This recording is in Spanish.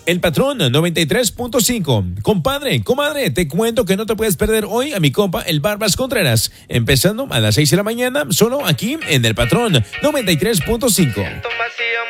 El Patrón 93.5. Compadre, comadre, te cuento que no te puedes perder hoy a mi compa el Barbas Contreras, empezando a las 6 de la mañana, solo aquí en El Patrón 93.5.